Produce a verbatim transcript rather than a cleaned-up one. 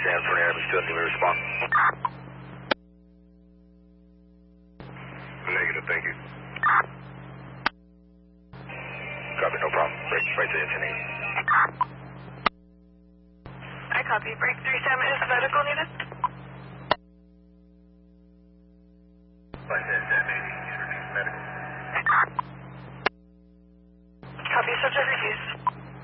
Sam for Air, still need me to respond. Negative, thank you. Copy, no problem. Break, right to ten eighty. I copy. Break three seven is medical needed. Right to ten eighty, medical. Copy, subject refused.